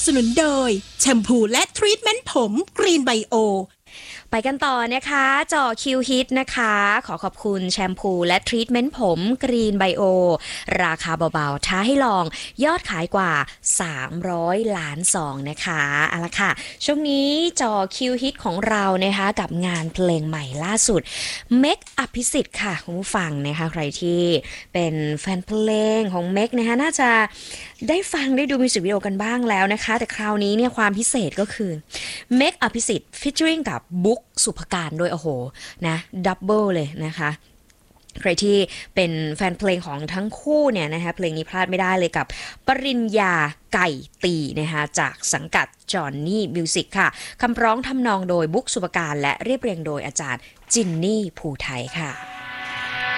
สนุนโดยแชมพูและทรีทเมนต์ผมกรีนไบโอไปกันต่อนะคะจ่อคิวฮิตนะคะขอขอบคุณแชมพูและทรีทเมนต์ผมกรีนไบโอราคาเบาๆท้าให้ลองยอดขายกว่า300 ล้านซองนะคะเอาละค่ะช่วงนี้จ่อคิวฮิตของเรานะคะกับงานเพลงใหม่ล่าสุดเมกอภิสิทธิ์ค่ะคุณผู้ฟังนะคะใครที่เป็นแฟนเพลงของเมกนะคะน่าจะได้ฟังได้ดูมิวสิกวิดีโอกันบ้างแล้วนะคะแต่คราวนี้เนี่ยความพิเศษก็คือเมกอภิสิทธิ์ฟีเจอริงกับบุ๊กสุภการโดยโอ้โหนะดับเบิลเลยนะคะใครที่เป็นแฟนเพลงของทั้งคู่เนี่ยนะคะเพลงนี้พลาดไม่ได้เลยกับปริญญาไก่ตีนะคะจากสังกัดจอห์นนี่มิวสิกค่ะคำร้องทำนองโดยบุ๊กสุภการและเรียบเรียงโดยอาจารย์จินนี่ภูไทยค่ะ